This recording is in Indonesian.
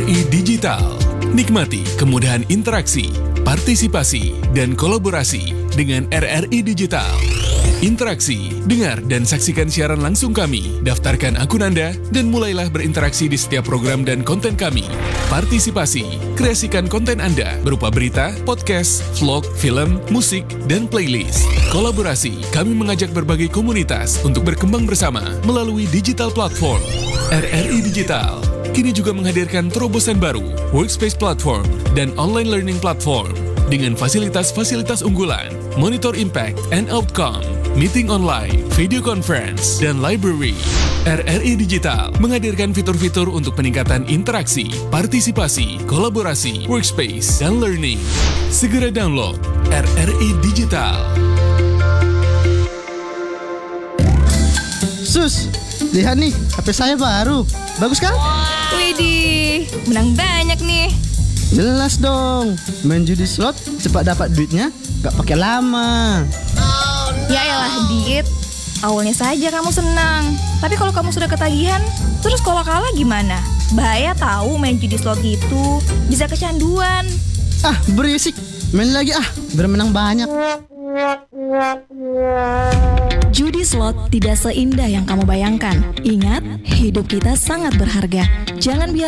RRI Digital. Nikmati kemudahan interaksi, partisipasi, dan kolaborasi dengan RRI Digital. Interaksi, dengar dan saksikan siaran langsung kami, daftarkan akun Anda, dan mulailah berinteraksi di setiap program dan konten kami. Partisipasi, kreasikan konten Anda berupa berita, podcast, vlog, film, musik, dan playlist. Kolaborasi, kami mengajak berbagai komunitas untuk berkembang bersama melalui digital platform. RRI Digital kini juga menghadirkan terobosan baru, workspace platform, dan online learning platform dengan fasilitas-fasilitas unggulan, monitor impact and outcome, meeting online, video conference, dan library. RRI Digital menghadirkan fitur-fitur untuk peningkatan interaksi, partisipasi, kolaborasi, workspace, dan learning. Segera download RRI Digital. Sus, lihat nih, HP saya baru. Bagus kan? Widih, menang banyak nih. Jelas dong. Main judi slot cepat dapat duitnya, gak pakai lama. Ya elah, Dit. Awalnya saja kamu senang. Tapi kalau kamu sudah ketagihan, terus kalau kalah gimana? Bahaya tahu main judi slot itu. Bisa kecanduan. Ah, berisik. Main lagi biar menang banyak. Judi slot tidak seindah yang kamu bayangkan. Ingat, hidup kita sangat berharga. Jangan biarkan